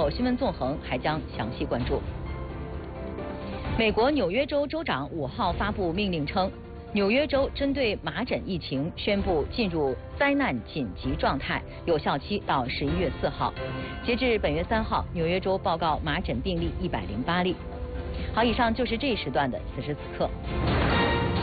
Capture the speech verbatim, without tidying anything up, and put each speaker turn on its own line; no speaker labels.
后新闻纵横还将详细关注。美国纽约州州长五号发布命令称，纽约州针对麻疹疫情宣布进入灾难紧急状态，有效期到十一月四号。截至本月三号，纽约州报告麻疹病例一百零八例。好，以上就是这一时段的此时此刻。